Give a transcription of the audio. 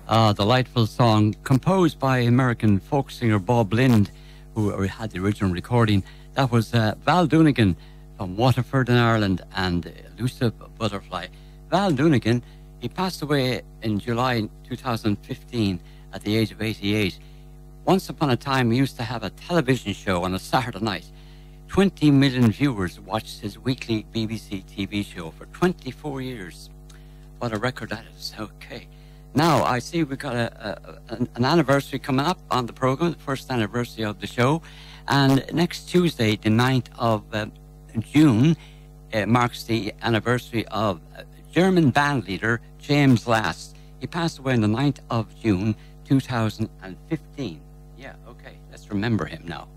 Delightful song composed by American folk singer Bob Lind, who had the original recording. That was Val Doonigan from Waterford in Ireland and Elusive Butterfly. Val Doonigan, he passed away in July 2015 at the age of 88. Once upon a time, he used to have a television show on a Saturday night. 20 million viewers watched his weekly BBC TV show for 24 years. What a record that is. Okay. Now, I see we've got an anniversary coming up on the program, the first anniversary of the show. And next Tuesday, the 9th of June, marks the anniversary of German band leader James Last. He passed away on the 9th of June, 2015. Yeah, okay. Let's remember him now.